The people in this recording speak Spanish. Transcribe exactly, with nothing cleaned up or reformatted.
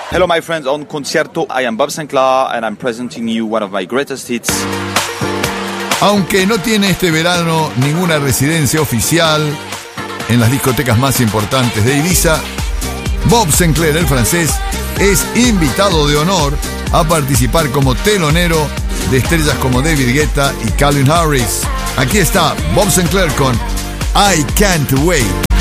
Hello, my friends, on Concierto. I am Bob Sinclair, and I'm presenting you one of my greatest hits. Aunque no tiene este verano ninguna residencia oficial en las discotecas más importantes de Ibiza, Bob Sinclair, el francés, es invitado de honor a participar como telonero de estrellas como David Guetta y Calvin Harris. Aquí está Bob Sinclair con I Can't Wait.